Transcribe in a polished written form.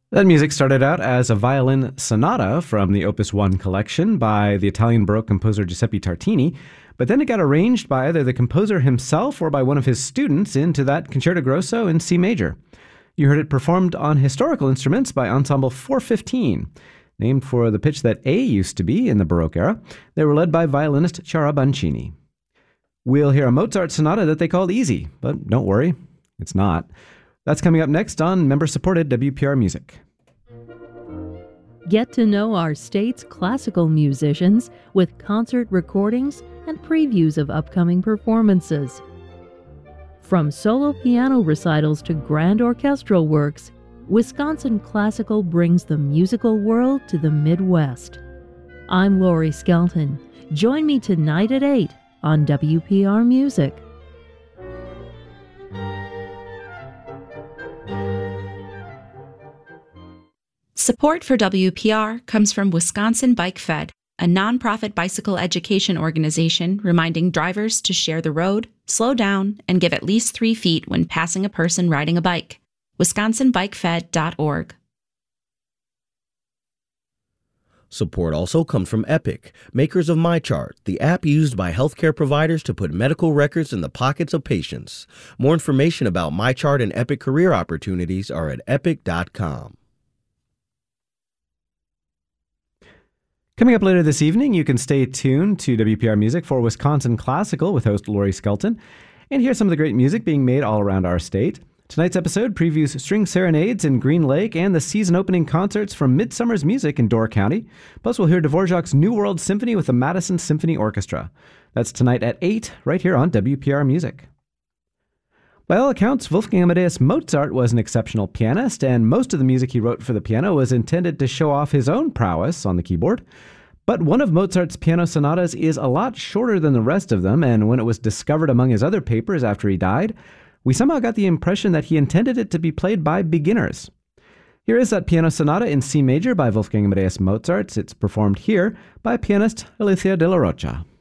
That music started out as a violin sonata from the Opus 1 collection by the Italian Baroque composer Giuseppe Tartini, but then it got arranged by either the composer himself or by one of his students into that concerto grosso in C major. You heard it performed on historical instruments by Ensemble 415, named for the pitch that A used to be in the Baroque era. They were led by violinist Chiara Bancini. We'll hear a Mozart sonata that they called easy, but don't worry, it's not. That's coming up next on member-supported WPR Music. Get to know our state's classical musicians with concert recordings and previews of upcoming performances. From solo piano recitals to grand orchestral works, Wisconsin Classical brings the musical world to the Midwest. I'm Lori Skelton. Join me tonight at 8 on WPR Music. Support for WPR comes from Wisconsin Bike Fed, a nonprofit bicycle education organization reminding drivers to share the road, slow down, and give at least 3 feet when passing a person riding a bike. WisconsinBikeFed.org. Support also comes from Epic, makers of MyChart, the app used by healthcare providers to put medical records in the pockets of patients. More information about MyChart and Epic career opportunities are at epic.com. Coming up later this evening, you can stay tuned to WPR Music for Wisconsin Classical with host Lori Skelton and hear some of the great music being made all around our state. Tonight's episode previews string serenades in Green Lake and the season opening concerts from Midsummer's Music in Door County. Plus, we'll hear Dvorak's New World Symphony with the Madison Symphony Orchestra. That's tonight at 8, right here on WPR Music. By all accounts, Wolfgang Amadeus Mozart was an exceptional pianist, and most of the music he wrote for the piano was intended to show off his own prowess on the keyboard. But one of Mozart's piano sonatas is a lot shorter than the rest of them, and when it was discovered among his other papers after he died, we somehow got the impression that he intended it to be played by beginners. Here is that piano sonata in C major by Wolfgang Amadeus Mozart. It's performed here by pianist Alicia de la Rocha.